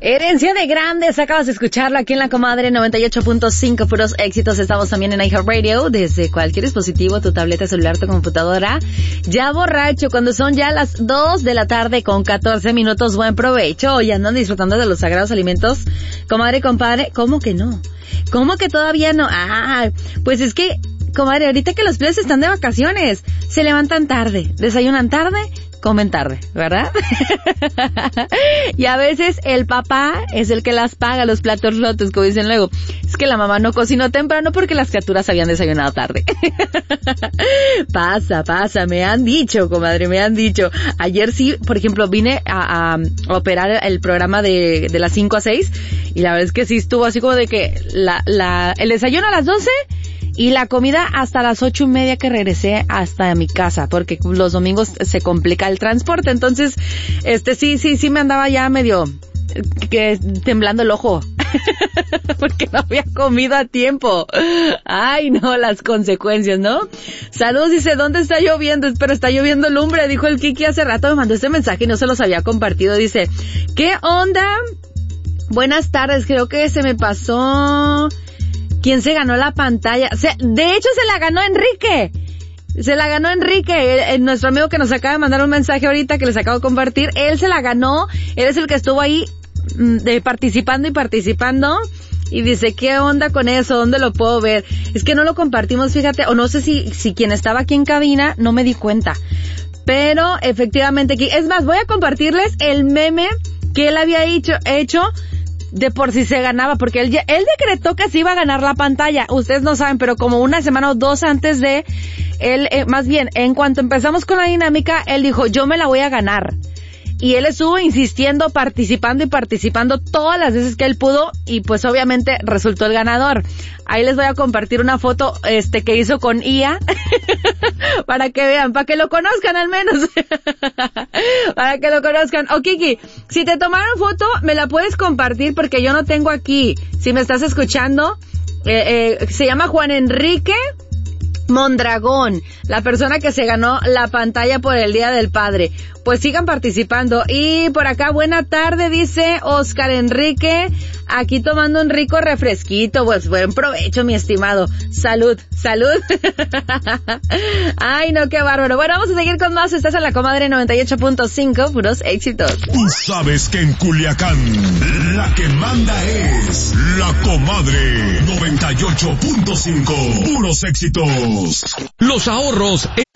Herencia de grandes, acabas de escucharlo aquí en La Comadre 98.5, puros éxitos. Estamos también en iHeartRadio, desde cualquier dispositivo, tu tableta, celular, tu computadora. Ya borracho, cuando son ya las 2 de la tarde con 14 minutos, buen provecho. Y andan disfrutando de los sagrados alimentos. Comadre, compadre, ¿cómo que no? ¿Cómo que todavía no? Pues es que, comadre, ahorita que los plebes están de vacaciones, se levantan tarde, desayunan tarde, comen tarde, ¿verdad? Y a veces el papá es el que las paga los platos rotos, como dicen luego. Es que la mamá no cocinó temprano porque las criaturas habían desayunado tarde. Pasa, me han dicho, comadre, me han dicho. Ayer sí, por ejemplo, vine a operar el programa de las 5 a 6 y la verdad es que sí estuvo así como de que el desayuno a las 12 y la comida hasta las 8:30 que regresé hasta mi casa, porque los domingos se complica el transporte. Entonces, sí me andaba ya medio temblando el ojo. Porque no había comido a tiempo. Ay, no, las consecuencias, ¿no? Saludos, dice, ¿dónde está lloviendo? Espero está lloviendo lumbre, dijo el Kiki hace rato, me mandó este mensaje y no se los había compartido. Dice, ¿qué onda? Buenas tardes, creo que se me pasó. ¿Quién se ganó la pantalla? De hecho, se la ganó Enrique. Nuestro amigo que nos acaba de mandar un mensaje ahorita que les acabo de compartir. Él se la ganó. Él es el que estuvo ahí participando. Y dice, ¿qué onda con eso? ¿Dónde lo puedo ver? Es que no lo compartimos, fíjate. O no sé si quien estaba aquí en cabina, no me di cuenta. Pero efectivamente aquí. Es más, voy a compartirles el meme que él había hecho de por si se ganaba, porque él decretó que se iba a ganar la pantalla. Ustedes no saben, pero como una semana o dos antes de él, más bien, en cuanto empezamos con la dinámica, él dijo, yo me la voy a ganar. Y él estuvo insistiendo, participando todas las veces que él pudo, y pues obviamente resultó el ganador. Ahí les voy a compartir una foto, que hizo con IA, para que vean, para que lo conozcan al menos. Para que lo conozcan. Kiki, si te tomaron foto, me la puedes compartir porque yo no tengo aquí. Si me estás escuchando, se llama Juan Enrique Mondragón, la persona que se ganó la pantalla por el Día del Padre. Pues sigan participando. Y por acá, buena tarde, dice Oscar Enrique, aquí tomando un rico refresquito. Pues buen provecho, mi estimado. Salud. Ay, no, qué bárbaro. Bueno, vamos a seguir con más. Estás en La Comadre 98.5, puros éxitos. Tú sabes que en Culiacán la que manda es La Comadre 98.5, puros éxitos. Los ahorros